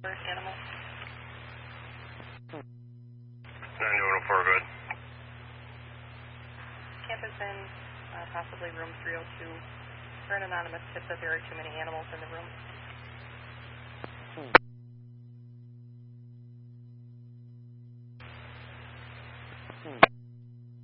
First animal. 9104, good. Camp is in possibly room 302. For an anonymous tip that there are too many animals in the room.